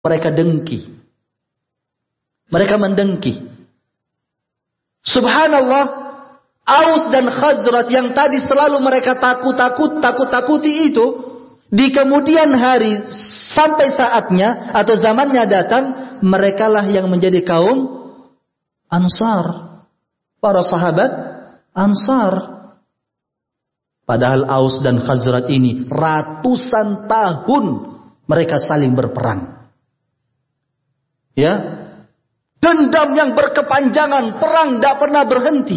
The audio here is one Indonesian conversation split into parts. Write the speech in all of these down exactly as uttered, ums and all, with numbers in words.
mereka dengki. Mereka mendengki. Subhanallah, Aus dan Khazraj yang tadi selalu mereka takut-takut, takut-takuti itu, di kemudian hari sampai saatnya atau zamannya datang, merekalah yang menjadi kaum Ansar. Para sahabat Ansar. Padahal Aus dan Khazraj ini ratusan tahun mereka saling berperang. Ya, dendam yang berkepanjangan, perang tidak pernah berhenti.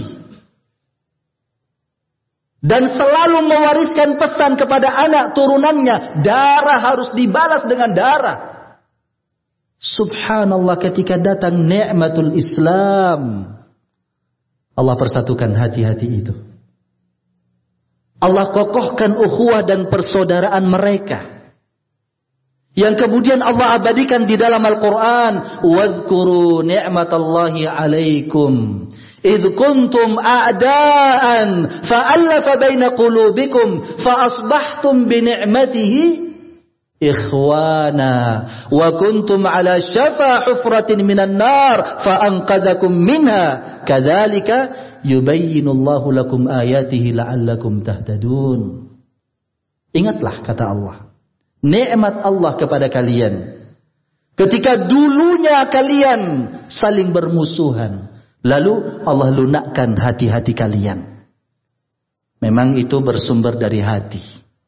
Dan selalu mewariskan pesan kepada anak turunannya, darah harus dibalas dengan darah. Subhanallah, ketika datang nikmatul Islam, Allah persatukan hati-hati itu. Allah kokohkan ukhuwah dan persaudaraan mereka. Yang kemudian Allah abadikan di dalam Al-Quran. Wadhkuru ni'matallahi alaikum idh kuntum a'da'an fa'allafa baina qulubikum fa'asbahtum bini'matihi ikhwana wa kuntum ala syafa hufratin minan nar fa'anqadhakum minha kadzalika yubayyinullahu lakum ayatihi la'allakum tahtadun. Ingatlah, kata Allah, nikmat Allah kepada kalian ketika dulunya kalian saling bermusuhan, lalu Allah lunakkan hati-hati kalian. Memang itu bersumber dari hati.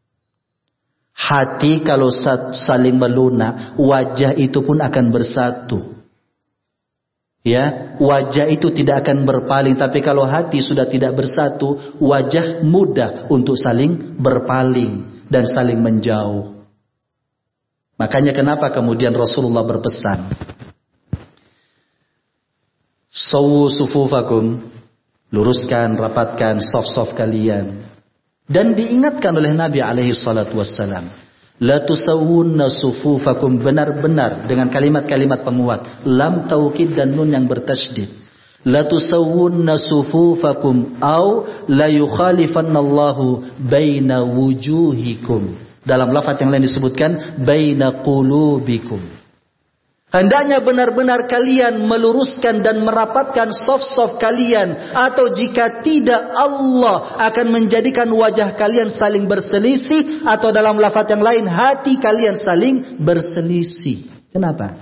Hati kalau saling melunak, wajah itu pun akan bersatu. Ya, wajah itu tidak akan berpaling. Tapi kalau hati sudah tidak bersatu, wajah mudah untuk saling berpaling dan saling menjauh. Makanya kenapa kemudian Rasulullah berpesan, sawu sufufakum, luruskan, rapatkan saf-saf kalian. Dan diingatkan oleh Nabi alaihi salatu wassalam, la tusawwunna sufufakum, benar-benar dengan kalimat-kalimat penguat, lam taukid dan nun yang bertasydid. La tusawwunna sufufakum au la yukhalifannallahu baina wujuhikum. Dalam lafaz yang lain disebutkan baina qulubikum. Hendaknya benar-benar kalian meluruskan dan merapatkan saf-saf kalian. Atau jika tidak, Allah akan menjadikan wajah kalian saling berselisih. Atau dalam lafaz yang lain, hati kalian saling berselisih. Kenapa?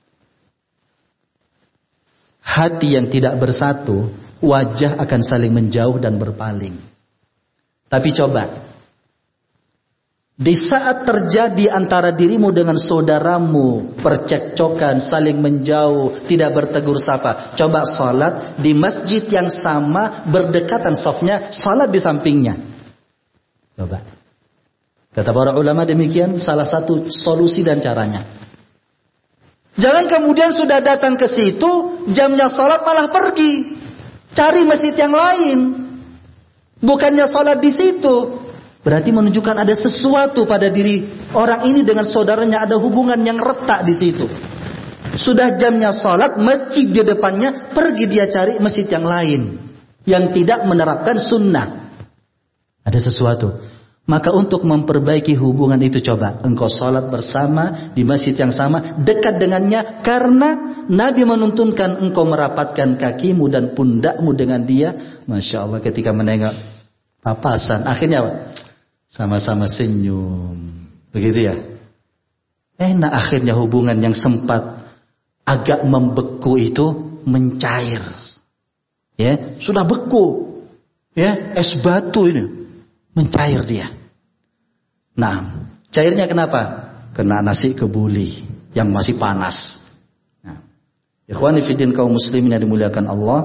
Hati yang tidak bersatu, wajah akan saling menjauh dan berpaling. Tapi coba, di saat terjadi antara dirimu dengan saudaramu percekcokan, saling menjauh, tidak bertegur sapa, coba salat di masjid yang sama, berdekatan safnya, salat di sampingnya. Coba. Kata para ulama demikian salah satu solusi dan caranya. Jangan kemudian sudah datang ke situ, jamnya salat malah pergi, cari masjid yang lain, bukannya salat di situ. Berarti menunjukkan ada sesuatu pada diri orang ini dengan saudaranya, ada hubungan yang retak di situ. Sudah jamnya salat, masjid di depannya, pergi dia cari masjid yang lain yang tidak menerapkan sunnah. Ada sesuatu. Maka untuk memperbaiki hubungan itu, coba engkau salat bersama di masjid yang sama, dekat dengannya, karena Nabi menuntunkan engkau merapatkan kakimu dan pundakmu dengan dia. Masya Allah, ketika menengok papasan, akhirnya sama-sama senyum. Begitu ya. Enak akhirnya hubungan yang sempat agak membeku itu mencair. Ya, sudah beku. Ya, es batu ini mencair dia. Nah, cairnya kenapa? Kena nasi kebuli yang masih panas. Nah, ikhwani fiddin kaum muslimin yang dimuliakan Allah,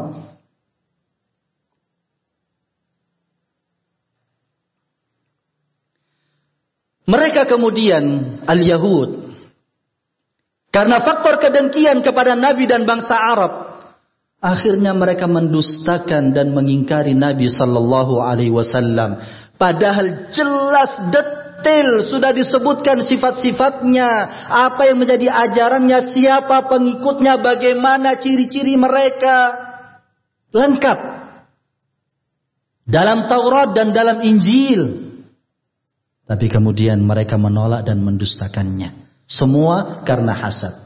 mereka kemudian al-Yahud, karena faktor kedengkian kepada Nabi dan bangsa Arab, akhirnya mereka mendustakan dan mengingkari Nabi sallallahu alaihi wasallam. Padahal jelas detail sudah disebutkan sifat-sifatnya, apa yang menjadi ajarannya, siapa pengikutnya, bagaimana ciri-ciri mereka, lengkap dalam Taurat dan dalam Injil. Tapi kemudian mereka menolak dan mendustakannya. Semua karena hasad.